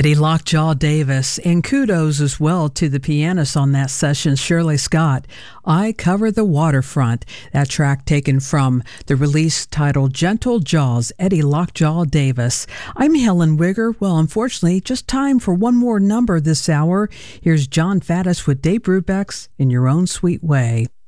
Eddie Lockjaw Davis, and kudos as well to the pianist on that session, Shirley Scott. I Cover the Waterfront, that track taken from the release titled Gentle Jaws, Eddie Lockjaw Davis. I'm Helen Wigger. Well, unfortunately, just time for one more number this hour. Here's John Faddis with Dave Brubeck's In Your Own Sweet Way.